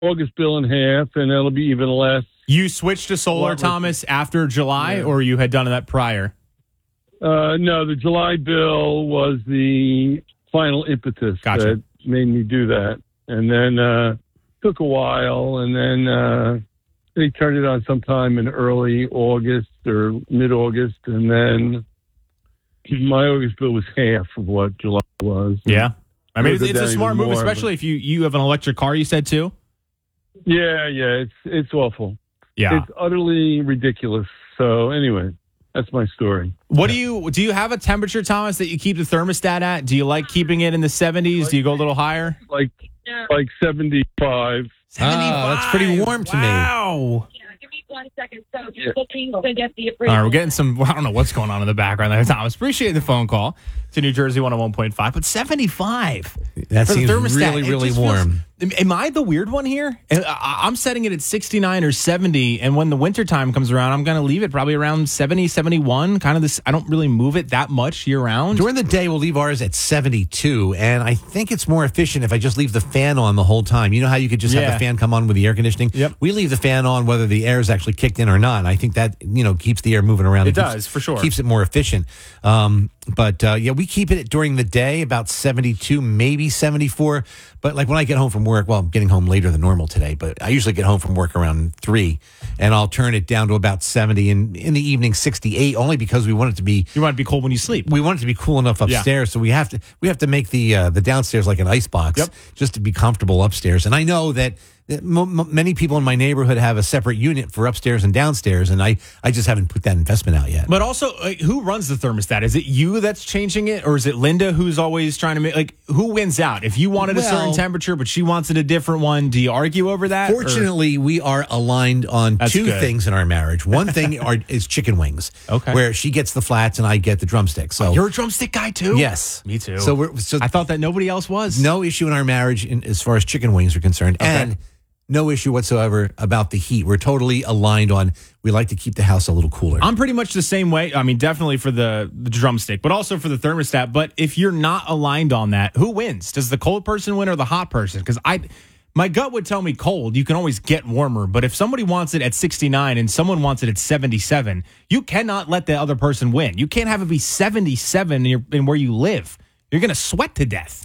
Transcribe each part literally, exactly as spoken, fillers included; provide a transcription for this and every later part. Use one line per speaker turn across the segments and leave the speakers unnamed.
August bill in half, and it'll be even less.
You switched to solar, Thomas, after July,
Yeah.
or you had done that prior?
Uh, no, the July bill was the final impetus
Gotcha.
that made me do that. And then uh took a while, and then uh, they turned it on sometime in early August or mid-August, and then my August bill was half of what July was.
Yeah. I mean, it's,
It'll
it's
go
a
down
smart
even
move,
more,
especially if you, you have an electric car, you said, too?
Yeah, yeah, it's it's awful.
Yeah.
It's utterly ridiculous. So anyway, that's my story.
What do you do? You have a temperature, Thomas, that you keep the thermostat at? Do you like keeping it in the seventies? Do you go a little higher?
Like like seventy-five.
Oh, that's pretty warm to me.
Wow.
Give me one second. So you're looking to get the
All
appraisal.
right, we're getting some. Well, I don't know what's going on in the background there, Thomas. Appreciate the phone call to New Jersey one oh one point five, but seventy-five.
That
for the
seems
thermostat.
really,
It
really
just feels-
warm.
Am- Am I the weird one here? And I- I'm setting it at sixty-nine or seventy, and when the wintertime comes around, I'm going to leave it probably around seventy, seventy-one. Kind of this. I don't really move it that much year round.
During the day, we'll leave ours at seventy-two, and I think it's more efficient if I just leave the fan on the whole time. You know how you could just
Yeah.
have the fan come on with the air conditioning?
Yep.
We leave the fan on whether the air is actually kicked in or not. I think that, you know, keeps the air moving around.
It
keeps-
does, for sure.
Keeps it more efficient. Um, but, uh, yeah, we keep it during the day about seventy-two, maybe seventy-four. But, like, when I get home from work, well, I'm getting home later than normal today, but I usually get home from work around three, and I'll turn it down to about seventy, and in the evening, sixty-eight, only because we want it to be
You want it to be cold when you sleep.
we want it to be cool enough upstairs, so we have to we have to make the uh, the downstairs like an ice box,
Yep.
just to be comfortable upstairs. And I know that that m- m- many people in my neighborhood have a separate unit for upstairs and downstairs, and I, I just haven't put that investment out yet.
But also, like, who runs the thermostat? Is it you that's changing it, or is it Linda who's always trying to make, like, who wins out? If you wanted a certain
Well-
temperature, but she wants it a different one, do you argue over that? or-
Fortunately, we are aligned on
That's
two
good.
things in our marriage. One thing are, is chicken wings,
Okay.
where she gets the flats and I get the drumsticks. So
You're a drumstick guy, too?
yes,
Me too.
So we're so
I thought that nobody else was.
no issue in our marriage in, as far as chicken wings are concerned,
Okay.
and no issue whatsoever about the heat. We're totally aligned on we like to keep the house a little cooler.
I'm pretty much the same way. I mean, definitely for the, the drumstick, but also for the thermostat. But if you're not aligned on that, who wins? Does the cold person win or the hot person? Because I, my gut would tell me cold. You can always get warmer. But if somebody wants it at sixty-nine and someone wants it at seventy-seven, you cannot let the other person win. You can't have it be seventy-seven in, your, in where you live. You're going to sweat to death.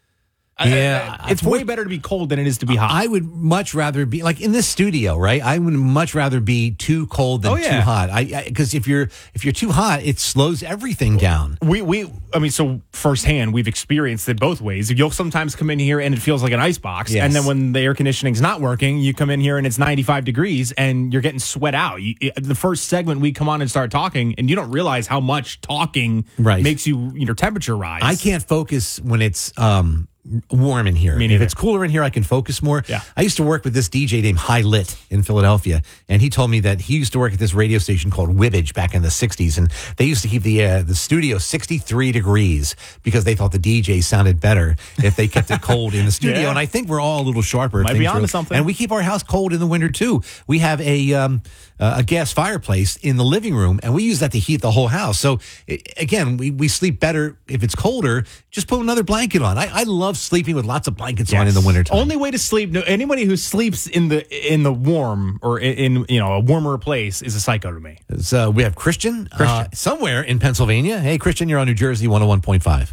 Yeah,
I- I- it's way better to be cold than it is to be hot.
I would much rather be like in this studio, right? I would much rather be too cold than
Oh, yeah.
too hot. I because if you're if you're too hot, it slows everything down.
We, we, I mean, so firsthand, we've experienced it both ways. You'll sometimes come in here and it feels like an ice box.
Yes.
And then when the air conditioning's not working, you come in here and it's ninety-five degrees and you're getting sweat out. You, it- the first segment, we come on and start talking, and you don't realize how much talking
Right.
makes you, your temperature rise.
I can't focus when it's um, warm in here.
Me
If
neither.
it's cooler in here, I can focus more.
Yeah.
I used to work with this D J named High Lit in Philadelphia, and he told me that he used to work at this radio station called Wibbage back in the sixties, and they used to keep the uh, the studio sixty-three degrees because they thought the D J sounded better if they kept it cold in the studio.
Yeah.
And I think we're all a little sharper.
Might be
Things
onto
are-
something.
And we keep our house cold in the winter too. We have a um, uh, a gas fireplace in the living room, and we use that to heat the whole house. So i again, we, we sleep better if it's colder. Just put another blanket on. I, I love sleeping with lots of blankets on in the wintertime.
Only way to sleep. No, anybody who sleeps in the in the warm or in, in you know a warmer place is a psycho to me.
So we have Christian,
Christian.
Uh, somewhere in Pennsylvania. Hey, Christian, you're on New Jersey one oh one point five.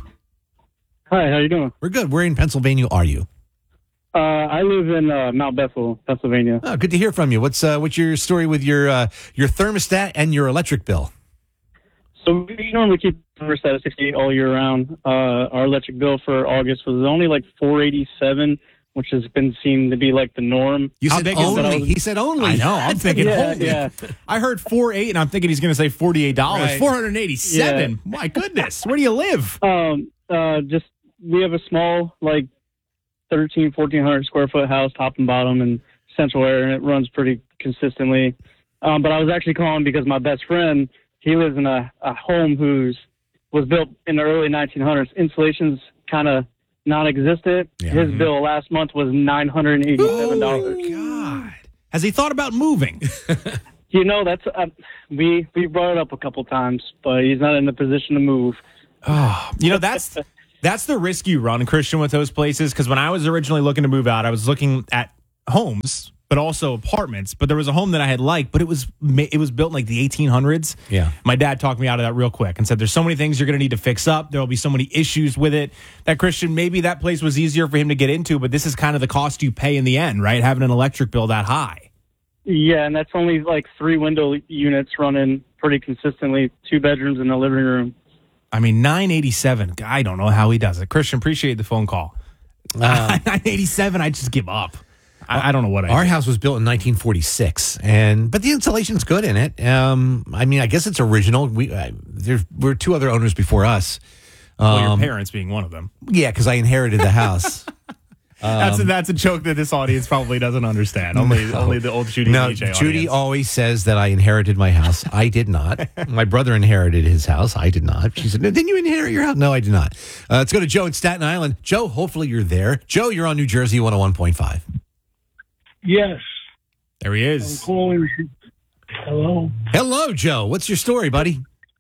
Hi, how you doing?
We're good. Where in Pennsylvania are you?
Uh, I live in uh, Mount Bethel, Pennsylvania.
Oh, good to hear from you. What's uh, what's your story with your uh, your thermostat and your electric bill?
So we normally keep the thermostat at sixty-eight all year round. Uh, our electric bill for August was only like four eighty-seven, which has been seen to be like the norm.
You
How
said
big is the-
only. He said only.
I know. I'm thinking.
Yeah,
holy.
yeah.
I heard four eight, and I'm thinking he's going to say forty eight dollars.
Right.
Four hundred eighty seven. My goodness. Where do you live?
Um, uh, just we have a small like thirteen, fourteen hundred square foot house, top and bottom, and central air, and it runs pretty consistently. Um, but I was actually calling because my best friend, he lives in a, a home whose was built in the early nineteen hundreds. Insulation's kind of non-existent.
Yeah.
His bill last month was nine hundred eighty-seven dollars.
Oh, God. Has he thought about moving?
You know, that's uh, we we brought it up a couple times, but he's not in the position to move.
Oh, you know, that's that's the risk you run, Christian, with those places. Because when I was originally looking to move out, I was looking at homes, but also apartments. But there was a home that I had liked, but it was ma- it was built in like the eighteen hundreds.
Yeah.
My dad talked me out of that real quick and said, there's so many things you're going to need to fix up. There will be so many issues with it. That, Christian, maybe that place was easier for him to get into, but this is kind of the cost you pay in the end, right? Having an electric bill that high.
Yeah, and that's only like three window units running pretty consistently, two bedrooms in the living room.
I mean, nine eighty-seven. I don't know how he does it. Christian, appreciate the phone call. Uh, nine eighty-seven, I just give up. I, I don't know what I
Our
do.
house was built in nineteen forty-six, and but the insulation's good in it. Um, I mean, I guess it's original. We uh, there were two other owners before us.
Well, your
Um,
parents being one of them.
Yeah, because I inherited the house.
That's a, that's a joke that this audience probably doesn't understand. Only
No.
only the old Judy
No,
and D J
Judy
audience.
always says that I inherited my house. I did not. My brother inherited his house. I did not. She said, "Didn't you inherit your house?" No, I did not. Uh, let's go to Joe in Staten Island. Joe, hopefully you're there. Joe, you're on New Jersey one oh one point five.
Yes,
There he
I'm
is.
calling. Hello.
Hello, Joe. What's your story, buddy?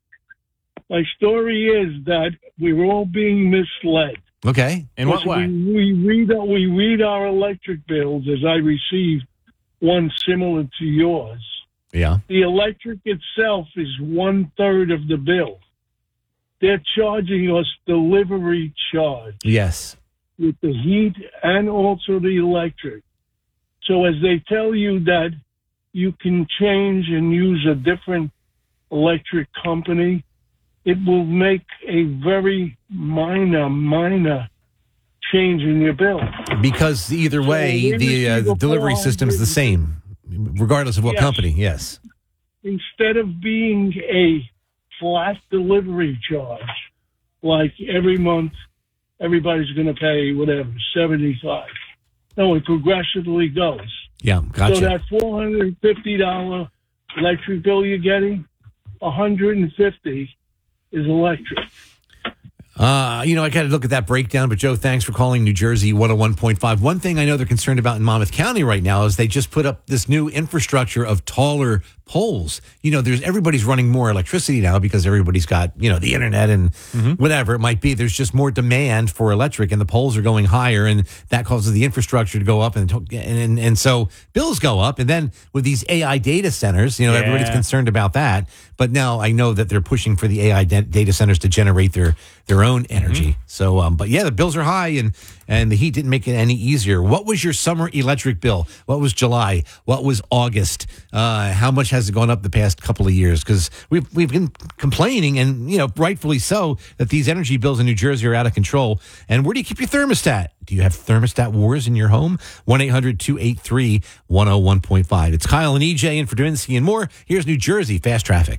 My story is that we were all being misled.
Okay.
In what
Because
way?
We, we read we read our electric bills, as I received one similar to yours.
Yeah.
The electric itself is one third of the bill. They're charging us delivery charge
Yes.
with the heat and also the electric. So as they tell you that you can change and use a different electric company, it will make a very minor, minor change in your bill.
Because either way,
we
the, uh,
receive
the
a
delivery
four
system is the
hundred
same, regardless of what
Yes.
company. Yes.
Instead of being a flat delivery charge, like every month everybody's going to pay whatever, seventy-five. No, it progressively goes.
Yeah. Gotcha.
So that four hundred fifty dollars electric bill you're getting, one hundred fifty is electric.
Uh, you know, I got to look at that breakdown, but Joe, thanks for calling New Jersey one oh one point five. One thing I know they're concerned about in Monmouth County right now is they just put up this new infrastructure of taller poles. You know, there's everybody's running more electricity now because everybody's got, you know, the internet and whatever it might be. There's just more demand for electric and the poles are going higher and that causes the infrastructure to go up and and, and, and so bills go up. And then with these A I data centers, you know,
Yeah.
everybody's concerned about that. But now I know that they're pushing for the A I da- data centers to generate their their own energy.
Mm-hmm.
So, um, but yeah, the bills are high and and the heat didn't make it any easier. What was your summer electric bill? What was July? What was August? Uh, how much has it gone up the past couple of years? Because we've we've been complaining, and you know, rightfully so, that these energy bills in New Jersey are out of control. And where do you keep your thermostat? Do you have thermostat wars in your home? one eight hundred two eight three one oh one point five. It's Kyle and E J in for Dunsky and more. Here's New Jersey Fast Traffic.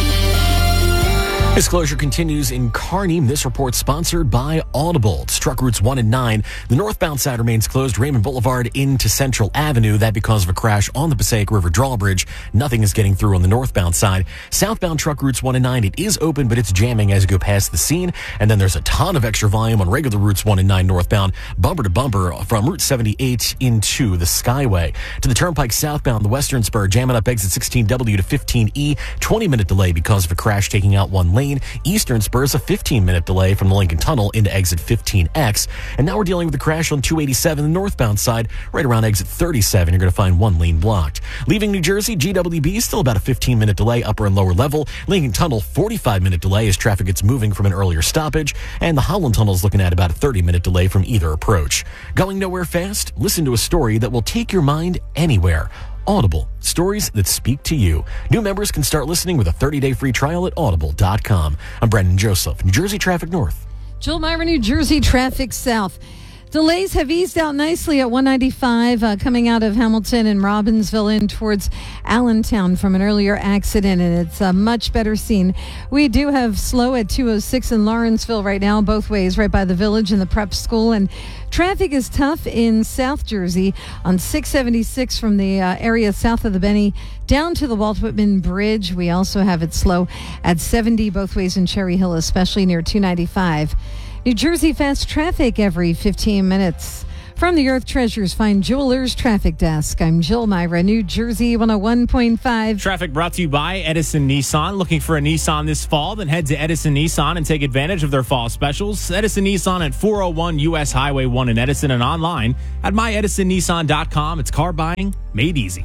Disclosure continues in Kearney. This report sponsored by Audible. It's truck routes one and nine. The northbound side remains closed. Raymond Boulevard into Central Avenue. That because of a crash on the Passaic River drawbridge. Nothing is getting through on the northbound side. Southbound truck routes one and nine. It is open, but it's jamming as you go past the scene. And then there's a ton of extra volume on regular routes one and nine northbound. Bumper to bumper from Route seventy-eight into the Skyway. To the Turnpike southbound, the Western Spur jamming up exit sixteen W to fifteen E. twenty minute delay because of a crash taking out one lane. Eastern Spurs a fifteen minute delay from the Lincoln Tunnel into exit fifteen X. And now we're dealing with a crash on two eighty-seven, the northbound side, right around exit thirty-seven. You're going to find one lane blocked. Leaving New Jersey, G W B still about a fifteen minute delay, upper and lower level. Lincoln Tunnel, forty-five minute delay as traffic gets moving from an earlier stoppage. And the Holland Tunnel is looking at about a thirty minute delay from either approach. Going nowhere fast? Listen to a story that will take your mind anywhere. Audible, stories that speak to you. New members can start listening with a thirty day free trial at audible dot com. I'm Brendan Joseph, New Jersey Traffic North.
Joel Myra, New Jersey Traffic South. Delays have eased out nicely at one ninety-five uh, coming out of Hamilton and Robbinsville in towards Allentown from an earlier accident, and it's a much better scene. We do have slow at two oh six in Lawrenceville right now, both ways, right by the Village and the prep school, and traffic is tough in South Jersey on six seventy-six from the uh, area south of the Benny down to the Walt Whitman Bridge. We also have it slow at seventy both ways in Cherry Hill, especially near two ninety-five. New Jersey fast traffic every fifteen minutes. From the Earth Treasures Fine Jewelers Traffic Desk, I'm Jill Myra, New Jersey one oh one point five.
Traffic brought to you by Edison Nissan. Looking for a Nissan this fall? Then head to Edison Nissan and take advantage of their fall specials. Edison Nissan at four oh one U S Highway one in Edison and online at my edison nissan dot com. It's car buying made easy.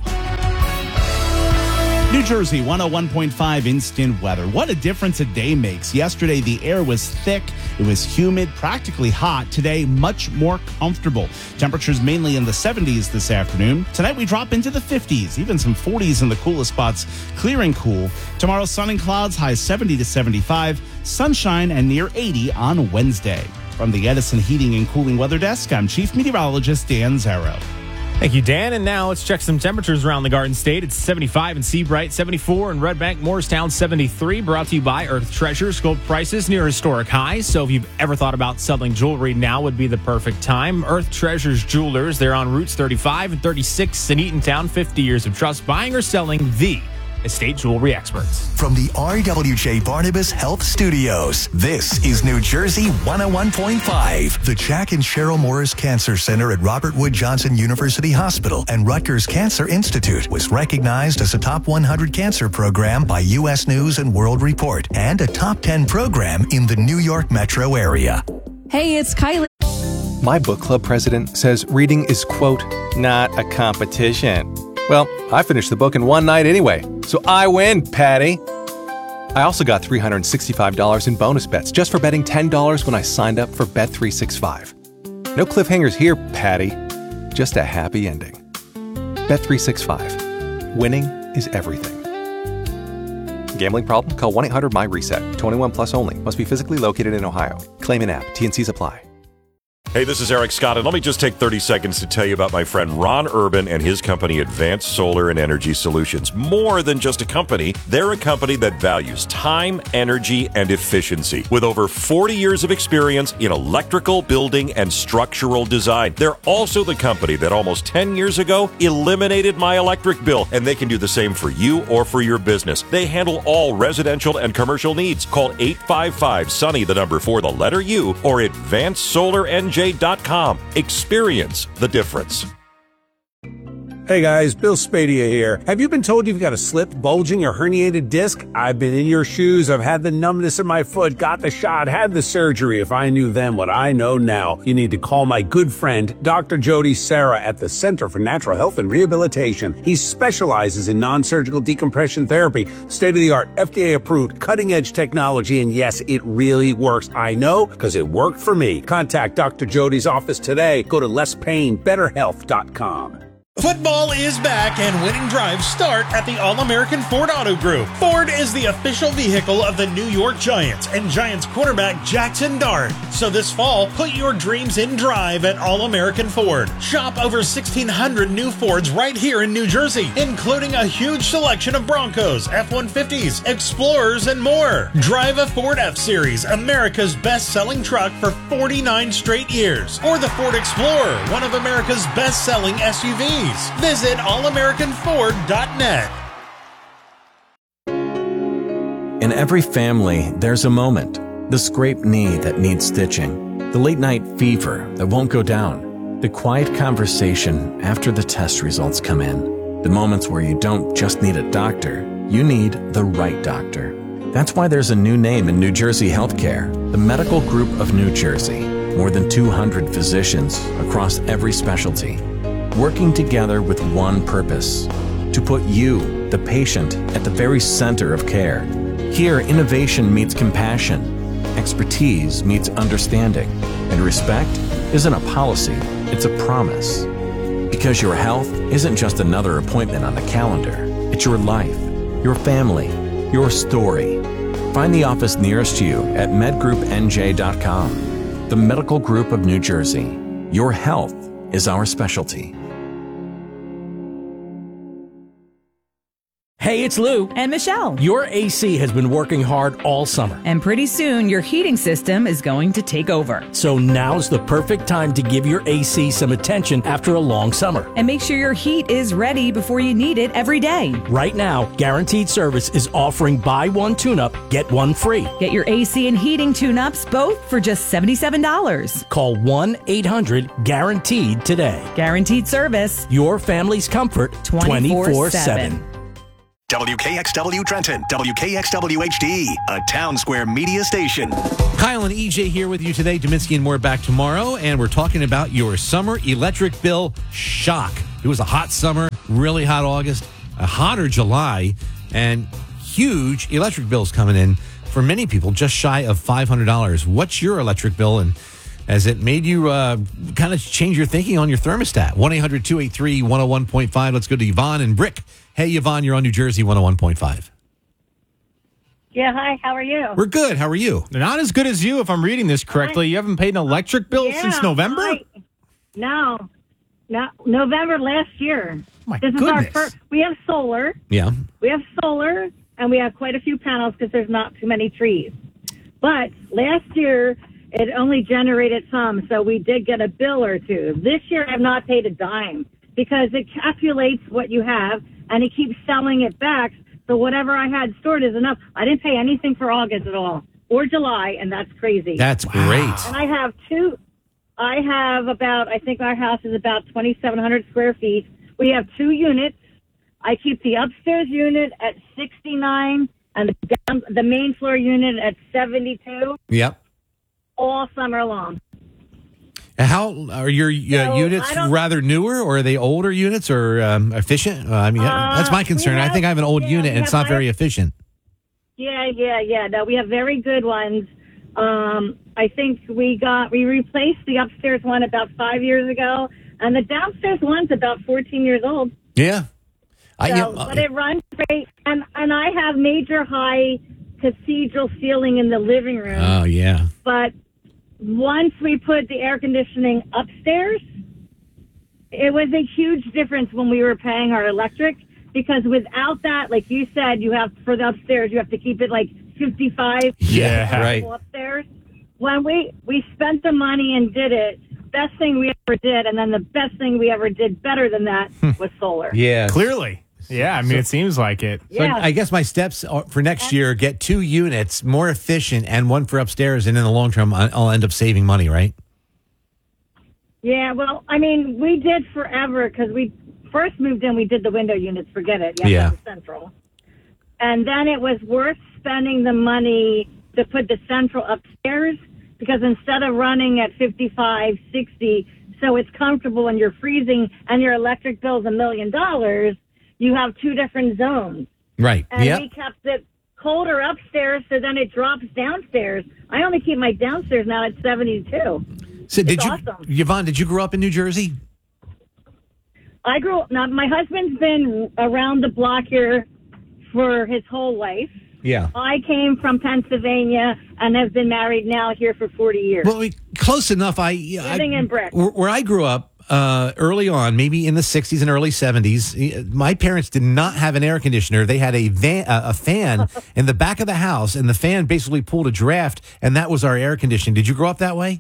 New Jersey one oh one point five instant weather. What a difference a day makes. Yesterday, the air was thick. It was humid, practically hot. Today, much more comfortable. Temperatures mainly in the seventies this afternoon. Tonight, we drop into the fifties, even some forties in the coolest spots, clearing cool. Tomorrow, sun and clouds, highs seventy to seventy-five. Sunshine and near eighty on Wednesday. From the Edison Heating and Cooling Weather Desk, I'm Chief Meteorologist Dan Zarrow.
Thank you, Dan. And now let's check some temperatures around the Garden State. It's seventy-five in Seabright, seventy-four in Red Bank, Morristown, seventy-three. Brought to you by Earth Treasures. Gold prices near historic highs. So if you've ever thought about selling jewelry, now would be the perfect time. Earth Treasures Jewelers. They're on routes thirty-five and thirty-six in Eatontown. fifty years of trust buying or selling the estate jewelry experts.
From the R W J Barnabas Health Studios, this is New Jersey one oh one point five. The Jack and Cheryl Morris Cancer Center at Robert Wood Johnson University Hospital and Rutgers Cancer Institute was recognized as a top one hundred cancer program by U S News and World Report and a top ten program in the New York metro area.
Hey, it's Kylie.
My book club president says reading is, quote, not a competition. Well, I finished the book in one night anyway, so I win, Patty. I also got three hundred sixty-five dollars in bonus bets just for betting ten dollars when I signed up for Bet three sixty-five. No cliffhangers here, Patty. Just a happy ending. Bet three sixty-five. Winning is everything. Gambling problem? Call one eight hundred M Y reset. twenty-one plus only. Must be physically located in Ohio. Claim in app. T and Cs apply.
Hey, this is Eric Scott, and let me just take thirty seconds to tell you about my friend Ron Urban and his company, Advanced Solar and Energy Solutions. More than just a company, they're a company that values time, energy, and efficiency. With over forty years of experience in electrical, building, and structural design. They're also the company that almost ten years ago eliminated my electric bill, and they can do the same for you or for your business. They handle all residential and commercial needs. Call eight five five, SUNNY, the number for the letter U, or advanced solar n j dot com. Experience the difference.
Hey guys, Bill Spadia here. Have you been told you've got a slipped, bulging, or herniated disc? I've been in your shoes. I've had the numbness in my foot, got the shot, had the surgery. If I knew then what I know now, you need to call my good friend, Doctor Jody Serra at the Center for Natural Health and Rehabilitation. He specializes in non-surgical decompression therapy, state-of-the-art, F D A-approved, cutting-edge technology, and yes, it really works. I know, because it worked for me. Contact Doctor Jody's office today. Go to less pain better health dot com.
Football is back and winning drives start at the All-American Ford Auto Group. Ford is the official vehicle of the New York Giants and Giants quarterback Jackson Dart. So this fall, put your dreams in drive at All-American Ford. Shop over sixteen hundred new Fords right here in New Jersey, including a huge selection of Broncos, F one fifties, Explorers, and more. Drive a Ford F-Series, America's best-selling truck for forty-nine straight years. Or the Ford Explorer, one of America's best-selling S U Vs. Visit all american ford dot net.
In every family, there's a moment. The scraped knee that needs stitching. The late night fever that won't go down. The quiet conversation after the test results come in. The moments where you don't just need a doctor, you need the right doctor. That's why there's a new name in New Jersey healthcare, the Medical Group of New Jersey. More than two hundred physicians across every specialty, working together with one purpose, to put you, the patient, at the very center of care. Here, innovation meets compassion, expertise meets understanding, and respect isn't a policy, it's a promise. Because your health isn't just another appointment on the calendar, it's your life, your family, your story. Find the office nearest you at med group n j dot com. The Medical Group of New Jersey. Your health is our specialty.
Hey, it's Lou.
And Michelle.
Your A C has been working hard all summer.
And pretty soon, your heating system is going to take over.
So now's the perfect time to give your A C some attention after a long summer.
And make sure your heat is ready before you need it every day.
Right now, Guaranteed Service is offering buy one tune-up, get one free.
Get your A C and heating tune-ups both for just seventy-seven dollars.
Call one eight hundred guaranteed today.
Guaranteed Service.
Your family's comfort twenty-four seven.
W K X W Trenton, W K X W H D, a Town Square media station.
Kyle and E J here with you today. Dominski and more back tomorrow, and we're talking about your summer electric bill shock. It was a hot summer, really hot August, a hotter July, and huge electric bills coming in for many people, just shy of five hundred dollars. What's your electric bill, and has it made you uh, kind of change your thinking on your thermostat? one eight hundred two eight three one oh one point five. Let's go to Yvonne and Brick. Hey, Yvonne, you're on New Jersey one oh one point five.
Yeah, hi, how are you?
We're good. How are you?
They're not as good as you, if I'm reading this correctly. You haven't paid an electric bill
Yeah,
since November?
I- no, no, November last year.
My
this
goodness.
is our first. We have solar.
Yeah.
We have solar, and we have quite a few panels because there's not too many trees. But last year, it only generated some, so we did get a bill or two. This year, I've not paid a dime because it calculates what you have, and it keeps selling it back. So whatever I had stored is enough. I didn't pay anything for August at all, or July, and that's crazy.
That's great.
And I have two. I have about, I think our house is about twenty-seven hundred square feet. We have two units. I keep the upstairs unit at sixty-nine and the, down, the main floor unit at seventy-two
Yep.
all summer long.
How are your uh,
So,
units
I don't-
rather newer, or are they older units, or um, efficient? Uh, I mean,
Uh,
that's my concern.
we
I
have-
think I have an old
yeah,
unit,
we
and it's
have
not very
my-
efficient.
Yeah, yeah, yeah. No, we have very good ones. Um, I think we got, we replaced the upstairs one about five years ago, and the downstairs one's about fourteen years old.
Yeah. I,
So,
you know,
but it runs great, and and I have major high cathedral ceiling in the living room.
oh, yeah.
But once we put the air conditioning upstairs, it was a huge difference when we were paying our electric, because without that, like you said, you have for the upstairs, you have to keep it like fifty-five.
Yeah, right.
Upstairs. When we we spent the money and did it, best thing we ever did, and then the best thing we ever did better than that was solar.
Yeah.
Clearly. Yeah, I mean,
So-
it seems like it.
So I guess my steps are, for next year, get two units, more efficient, and one for upstairs, and in the long term, I- I'll end up saving money, right?
Yeah, well, I mean, we did forever because we first moved in, we did the window units, forget it. You have to
Yeah.
have the central. And then it was worth spending the money to put the central upstairs because instead of running at fifty-five, sixty, so it's comfortable and you're freezing and your electric bill's a million dollars, you have two different zones.
Right.
And
Yep.
we kept it colder upstairs, so then it drops downstairs. I only keep my downstairs now at seventy-two.
So did
It's
you,
awesome.
Yvonne, did you grow up in New Jersey?
I grew up, now my husband's been around the block here for his whole life.
Yeah.
I came from Pennsylvania and have been married now here for forty years.
Well, we, close enough. I, I
Living in Brick.
Where, where I grew up uh, early on, maybe in the sixties and early seventies, my parents did not have an air conditioner. They had a van, uh, a fan in the back of the house, and the fan basically pulled a draft, and that was our air conditioning. Did you grow up that way?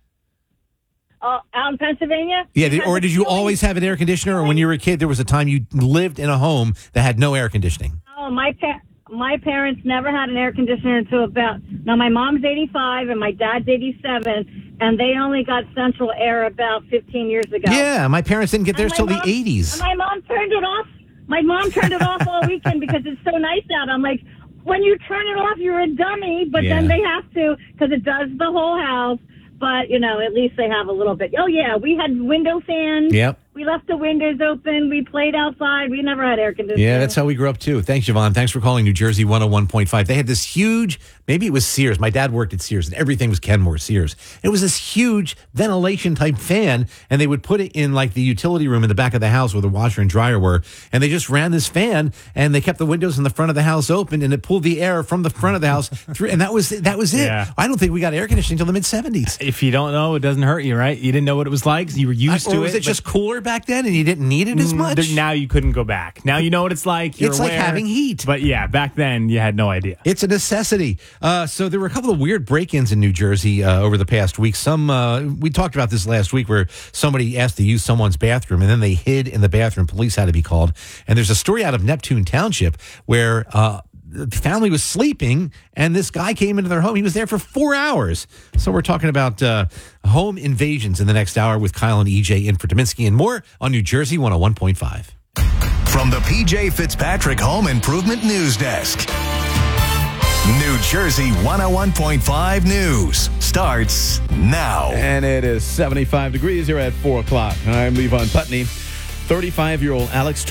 Uh, out in Pennsylvania?
Yeah, did, or did you always have an air conditioner, or when you were a kid, there was a time you lived in a home that had no air conditioning?
Oh, my pa- my parents never had an air conditioner until about, now my mom's eighty-five and my dad's eighty-seven, and they only got central air about fifteen years ago.
Yeah, my parents didn't get theirs
And
till
my
the
mom-
eighties.
And my mom turned it off. My mom turned it off all weekend because it's so nice out. I'm like, when you turn it off, you're a dummy. But then
Yeah.
they have to because it does the whole house. But, you know, at least they have a little bit. Oh, yeah, we had window fans.
Yep.
We left the windows open. We played outside. We never had air conditioning.
Yeah, that's how we grew up too. Thanks, Yvonne. Thanks for calling New Jersey one oh one point five. They had this huge, maybe it was Sears. My dad worked at Sears, and everything was Kenmore Sears. It was this huge ventilation type fan, and they would put it in like the utility room in the back of the house where the washer and dryer were. And they just ran this fan, and they kept the windows in the front of the house open, and it pulled the air from the front of the house through. And that was that was it.
Yeah.
I don't think we got air conditioning until the mid seventies.
If you don't know, it doesn't hurt you, right? You didn't know what it was like. You were used
Or
to
was
it.
it just cooler back then and you didn't need it as much?
Now you couldn't go back. Now you know what it's like. You're
It's like
aware.
having heat.
But yeah, back then you had no idea.
It's a necessity. Uh, so there were a couple of weird break-ins in New Jersey uh, over the past week. Some uh, we talked about this last week where somebody asked to use someone's bathroom and then they hid in the bathroom. Police had to be called. And there's a story out of Neptune Township where uh, the family was sleeping and this guy came into their home. He was there for four hours. So we're talking about uh, home invasions in the next hour with Kyle and E J in for Dominski and more on New Jersey one oh one point five.
From the P J Fitzpatrick Home Improvement News Desk. New Jersey one oh one point five News starts now.
And it is seventy-five degrees here at four o'clock. I'm Levon Putney. thirty-five-year-old Alex Turner